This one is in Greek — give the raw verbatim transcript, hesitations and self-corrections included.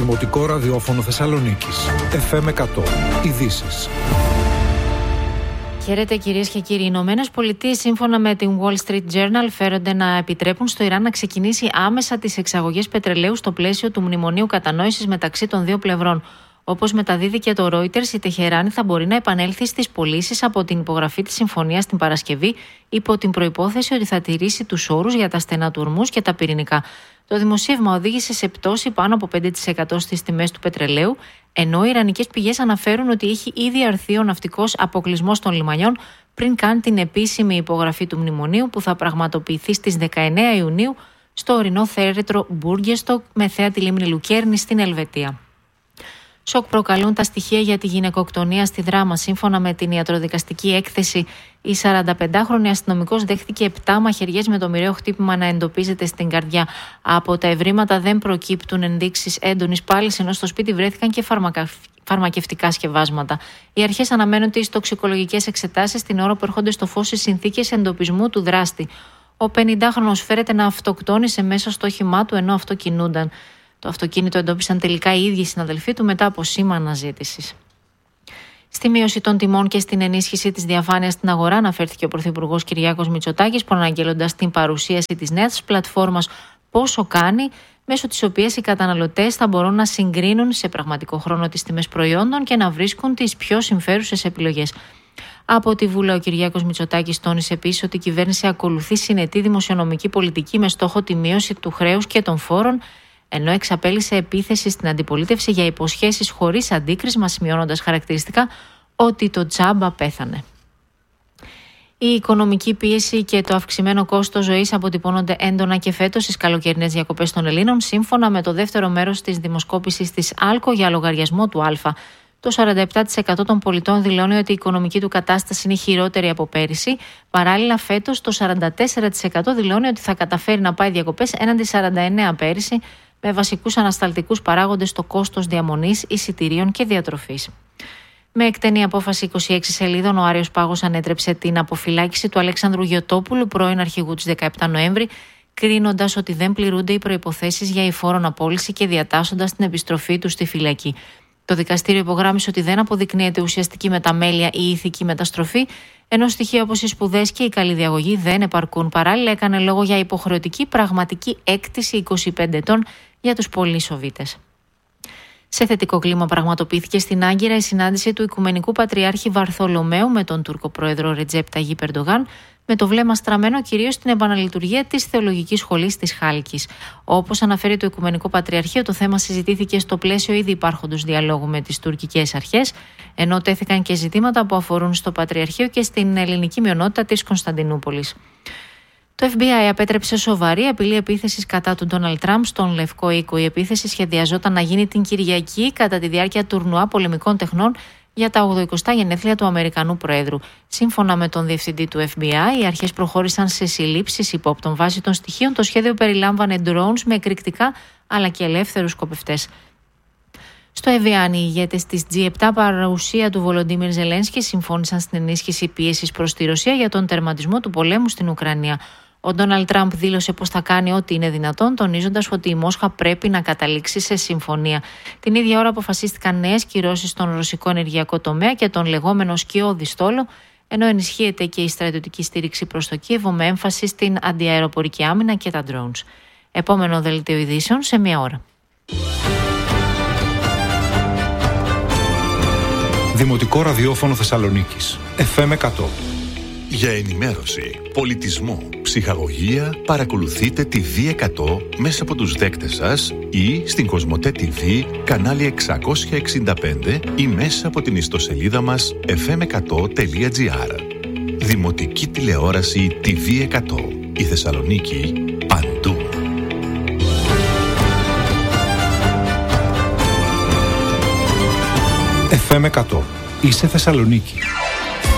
Δημοτικό ραδιόφωνο Θεσσαλονίκης. εφ εμ εκατό. Ειδήσεις. Χαίρετε κυρίες και κύριοι. Οι Ηνωμένες Πολιτείες, σύμφωνα με την Wall Street Journal, φέρονται να επιτρέπουν στο Ιράν να ξεκινήσει άμεσα τις εξαγωγές πετρελαίου στο πλαίσιο του μνημονίου κατανόησης μεταξύ των δύο πλευρών. Όπως μεταδίδει και το Reuters, η Τεχεράνη θα μπορεί να επανέλθει στις πωλήσεις από την υπογραφή της συμφωνίας την Παρασκευή, υπό την προϋπόθεση ότι θα τηρήσει τους όρους για τα στενά του ορμούς και τα πυρηνικά. Το δημοσίευμα οδήγησε σε πτώση πάνω από πέντε τοις εκατό στις τιμές του πετρελαίου, ενώ οι ιρανικές πηγές αναφέρουν ότι έχει ήδη αρθεί ο ναυτικός αποκλεισμός των λιμανιών πριν καν την επίσημη υπογραφή του μνημονίου, που θα πραγματοποιηθεί στις δεκαεννέα Ιουνίου στο ορεινό θέρετρο Μπούργκεστοκ με θέα τη λίμνη Λουκέρνη στην Ελβετία. Σοκ προκαλούν τα στοιχεία για τη γυναικοκτονία στη Δράμα. Σύμφωνα με την ιατροδικαστική έκθεση, η σαρανταπεντάχρονη αστυνομικός δέχτηκε επτά μαχαιριές με το μοιραίο χτύπημα να εντοπίζεται στην καρδιά. Από τα ευρήματα δεν προκύπτουν ενδείξεις έντονης πάλης, ενώ στο σπίτι βρέθηκαν και φαρμακα... φαρμακευτικά σκευάσματα. Οι αρχές αναμένουν τις τοξικολογικές εξετάσεις την ώρα που έρχονται στο φως οι συνθήκες εντοπισμού του δράστη. Ο πενηντάχρονος φέρεται να αυτοκτόνησε μέσα στο όχημά του ενώ αυτοκινούνταν. Το αυτοκίνητο εντόπισαν τελικά οι ίδιοι συναδελφοί του μετά από σήμα αναζήτησης. Στη μείωση των τιμών και στην ενίσχυση της διαφάνειας στην αγορά αναφέρθηκε ο Πρωθυπουργός Κυριάκος Μητσοτάκης, προαναγγέλλοντας την παρουσίαση της νέας πλατφόρμας Πόσο Κάνει, μέσω της οποίας οι καταναλωτές θα μπορούν να συγκρίνουν σε πραγματικό χρόνο τις τιμές προϊόντων και να βρίσκουν τις πιο συμφέρουσες επιλογές. Από τη Βουλή, ο Κυριάκος Μητσοτάκης τόνισε επίσης ότι η κυβέρνηση ακολουθεί συνετή δημοσιονομική πολιτική με στόχο τη μείωση του χρέους και των φόρων, ενώ εξαπέλυσε επίθεση στην αντιπολίτευση για υποσχέσεις χωρίς αντίκρισμα, σημειώνοντας χαρακτηριστικά ότι το τζάμπα πέθανε. Η οικονομική πίεση και το αυξημένο κόστος ζωής αποτυπώνονται έντονα και φέτος στις καλοκαιρινές διακοπές των Ελλήνων, σύμφωνα με το δεύτερο μέρος της δημοσκόπησης της Άλκο για λογαριασμό του Α. Το σαράντα επτά τοις εκατό των πολιτών δηλώνει ότι η οικονομική του κατάσταση είναι χειρότερη από πέρυσι. Παράλληλα, φέτος το σαράντα τέσσερα τοις εκατό δηλώνει ότι θα καταφέρει να πάει διακοπές έναντι σαράντα εννέα τοις εκατό πέρυσι, με βασικούς ανασταλτικούς παράγοντες το κόστος διαμονής, εισιτηρίων και διατροφής. Με εκτενή απόφαση είκοσι έξι σελίδων, ο Άριος Πάγος ανέτρεψε την αποφυλάκηση του Αλέξανδρου Γιωτόπουλου, πρώην αρχηγού της δεκαεπτά Νοέμβρη, κρίνοντας ότι δεν πληρούνται οι προϋποθέσεις για υφόρον απόλυση και διατάσσοντας την επιστροφή του στη φυλακή. Το δικαστήριο υπογράμμισε ότι δεν αποδεικνύεται ουσιαστική μεταμέλεια ή ηθική μεταστροφή, ενώ στοιχεία όπως οι σπουδές και η καλή διαγωγή δεν επαρκούν. Παράλληλα, έκανε λόγο για υποχρεωτική πραγματική έκτηση είκοσι πέντε ετών για τους πολυσοβίτες. Σε θετικό κλίμα πραγματοποιήθηκε στην Άγκυρα η συνάντηση του Οικουμενικού Πατριάρχη Βαρθολομαίου με τον Τούρκο πρόεδρο Ρετζέπ Ταγίπ Ερντογάν, με το βλέμμα στραμμένο κυρίως στην επαναλειτουργία της Θεολογικής Σχολής της Χάλκης. Όπως αναφέρει το Οικουμενικό Πατριαρχείο, το θέμα συζητήθηκε στο πλαίσιο ήδη υπάρχοντος διαλόγου με τις τουρκικές αρχές, ενώ τέθηκαν και ζητήματα που αφορούν στο Πατριαρχείο και στην ελληνική μειονότητα της Κωνσταντινούπολης. Το εφ μπι άι απέτρεψε σοβαρή απειλή επίθεσης κατά του Ντόναλντ Τραμπ στον Λευκό Οίκο. Η επίθεση σχεδιαζόταν να γίνει την Κυριακή κατά τη διάρκεια τουρνουά πολεμικών τεχνών για τα ογδοηκοστά γενέθλια του Αμερικανού Προέδρου. Σύμφωνα με τον διευθυντή του εφ μπι άι, οι αρχές προχώρησαν σε συλλήψεις υπόπτων. Βάσει των στοιχείων, το σχέδιο περιλάμβανε drones με εκρηκτικά αλλά και ελεύθερους σκοπευτές. Στο Εβιάν, οι ηγέτες της τζι επτά, παρουσία του Βολοντίμιρ Ζελένσκι, συμφώνησαν στην ενίσχυση πίεσης προς τη Ρωσία για τον τερματισμό του πολέμου στην Ουκρανία. Ο Ντόναλντ Τραμπ δήλωσε πως θα κάνει ό,τι είναι δυνατόν, τονίζοντας ότι η Μόσχα πρέπει να καταλήξει σε συμφωνία. Την ίδια ώρα αποφασίστηκαν νέες κυρώσεις στον ρωσικό ενεργειακό τομέα και τον λεγόμενο σκιώδη στόλο, ενώ ενισχύεται και η στρατιωτική στήριξη προς το Κίεβο με έμφαση στην αντιαεροπορική άμυνα και τα drones. Επόμενο δελτίο ειδήσεων σε μία ώρα. Δημοτικό ραδιόφωνο Θεσσαλονίκης. εφ εμ εκατό. Για ενημέρωση, πολιτισμό, ψυχαγωγία, παρακολουθείτε τη βι εκατό μέσα από τους δέκτες σας ή στην Κοσμοτέ τι βι, κανάλι εξακόσια εξήντα πέντε ή μέσα από την ιστοσελίδα μας εφ εμ εκατό τελεία τζι άρ. Δημοτική τηλεόραση τι βι εκατό. Η Θεσσαλονίκη παντού. εφ εμ εκατό. Είσαι Θεσσαλονίκη.